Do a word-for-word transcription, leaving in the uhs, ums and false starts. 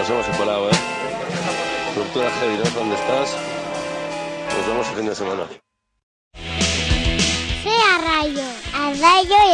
hemos separado, ¿eh? Ruptura heavy, ¿no? ¿Dónde estás? Nos vemos el fin de semana.